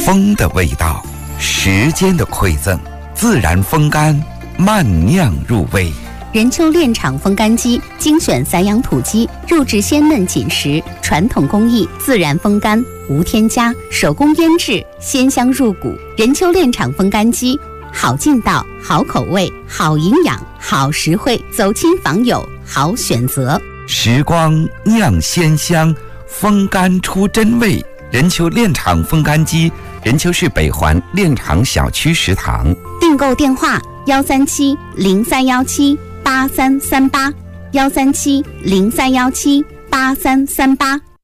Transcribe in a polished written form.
风的味道，时间的馈赠，自然风干，慢酿入味。 任丘炼厂风干机精选散养土鸡，肉质鲜嫩紧实，传统工艺，自然风干，无添加，手工腌制，鲜香入骨。任丘炼厂风干机，好劲道，好口味，好营养，好实惠，走亲访友，好选择。 时光酿鲜香，风干出真味。任丘炼厂风干机，任丘市北环炼厂小区食堂。 订购电话13703178338，13703178338。